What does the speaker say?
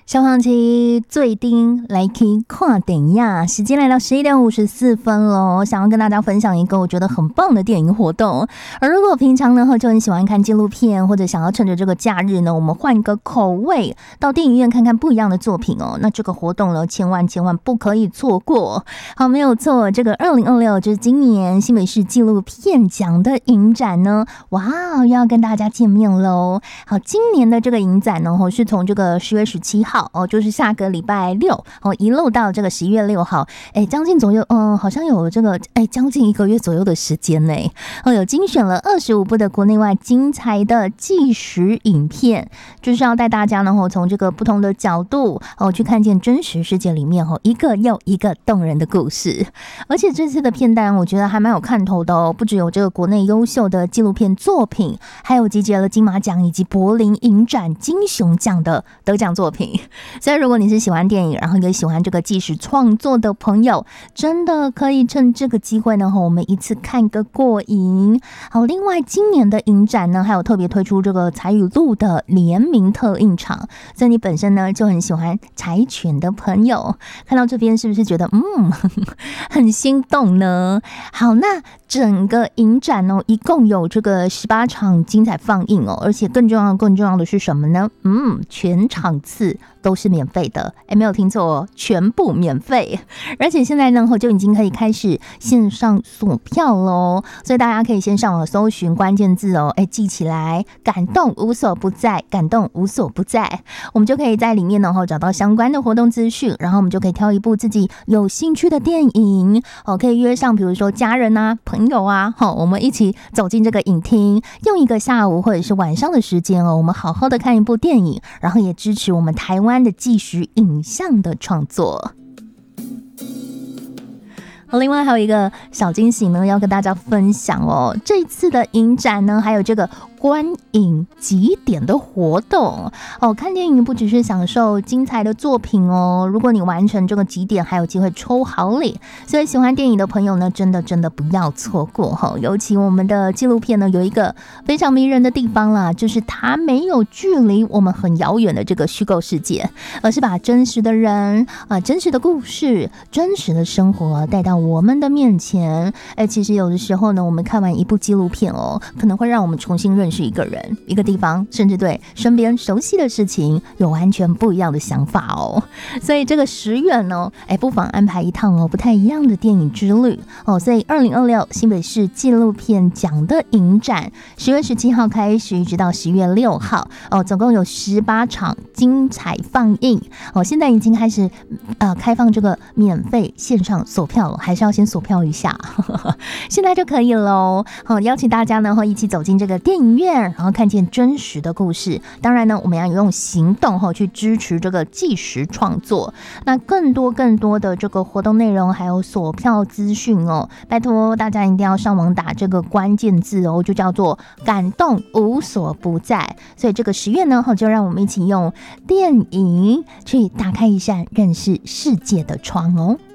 消防局最丁来去看电影，时间来到11:54喽。想要跟大家分享一个我觉得很棒的电影活动。而如果平常呢就很喜欢看纪录片，或者想要趁着这个假日呢，我们换一个口味，到电影院看看不一样的作品哦。那这个活动呢，千万不可以错过。好，没有错，这个2026就是今年新北市纪录片奖的影展呢，哇，又要跟大家见面喽。好，今年的这个影展呢，是从这个10月17号。就是下个礼拜六一路到这个11月6号，将近左右，好像有这个将近1个月左右的时间呢。有精选了25部的国内外精彩的纪实影片，就是要带大家呢从这个不同的角度去看见真实世界里面一个又一个动人的故事。而且这次的片单我觉得还蛮有看头的哦，不只有这个国内优秀的纪录片作品，还有集结了金马奖以及柏林影展金熊奖的得奖作品。所以如果你是喜欢电影，然后也喜欢这个纪实创作的朋友，真的可以趁这个机会呢，我们一次看个过瘾。好，另外今年的影展呢，还有特别推出这个柴与鹿的联名特映场，所以你本身呢就很喜欢柴犬的朋友，看到这边是不是觉得很心动呢？好，那整个影展呢，一共有这个18场精彩放映哦，而且更重要的是什么呢？全场次都是免费的，没有听错哦，全部免费。而且现在呢就已经可以开始线上锁票咯，所以大家可以先上网搜寻关键字哦，记起来，感动无所不在，感动无所不在，我们就可以在里面呢找到相关的活动资讯，然后我们就可以挑一部自己有兴趣的电影可以约上比如说家人啊朋友啊，我们一起走进这个影厅，用一个下午或者是晚上的时间我们好好的看一部电影，然后也支持我们台湾的纪实影像的创作。另外还有一个小惊喜呢，要跟大家分享哦。这一次的影展呢，还有这个观影集点的活动看电影不只是享受精彩的作品哦，如果你完成这个集点，还有机会抽好礼。所以喜欢电影的朋友呢，真的不要错过尤其我们的纪录片呢，有一个非常迷人的地方啦，就是它没有距离我们很遥远的这个虚构世界，而是把真实的人真实的故事、真实的生活带到我们的面前。其实有的时候呢，我们看完一部纪录片可能会让我们重新认识一个人、一个地方，甚至对身边熟悉的事情有完全不一样的想法所以这个10月呢，不妨安排一趟不太一样的电影之旅所以2026新北市纪录片奖的影展10月17号开始，一直到10月6号总共有18场精彩放映现在已经开始开放这个免费线上锁票了，还是要先锁票一下现在就可以咯邀请大家呢一起走进这个电影院，然后看见真实的故事。当然呢，我们要用行动去支持这个纪实创作。那更多的这个活动内容还有锁票资讯拜托大家一定要上网打这个关键字就叫做感动无所不在。所以这个10月呢就让我们一起用电影去打开一扇认识世界的窗